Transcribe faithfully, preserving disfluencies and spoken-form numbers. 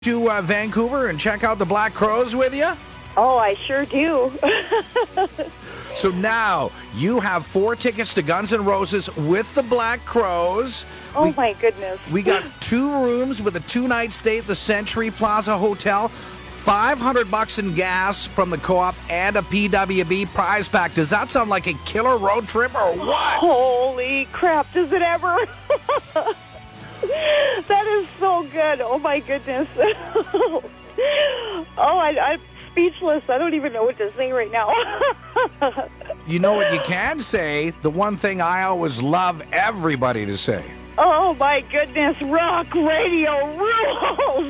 to uh, Vancouver and check out the Black Crowes with you? Oh, I sure do. So now you have four tickets to Guns N' Roses with the Black Crowes. Oh, we, my goodness. We got two rooms with a two-night stay at the Century Plaza Hotel, five hundred bucks in gas from the Co-op, and a P W B prize pack. Does that sound like a killer road trip or what? Holy crap, does it ever? That is so good. Oh, my goodness. Oh, I, I'm speechless. I don't even know what to say right now. You know what you can say? The one thing I always love everybody to say. Oh, my goodness. Rock radio rules.